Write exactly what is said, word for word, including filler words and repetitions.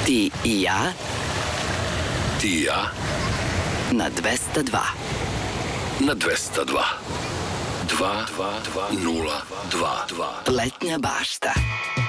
Ti i ja Ti i ja na dvesta dva. na dvesta dva. dva, dva, dva, nula, dva, dva. Letnja bašta.